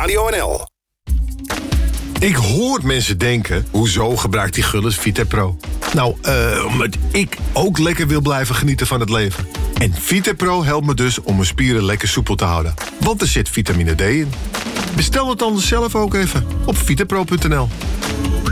Radio NL. Ik hoor mensen denken, hoezo gebruikt die Gullis VitaPro? Nou, omdat ik ook lekker wil blijven genieten van het leven. En VitaPro helpt me dus om mijn spieren lekker soepel te houden. Want er zit vitamine D in. Bestel het anders zelf ook even op vitapro.nl.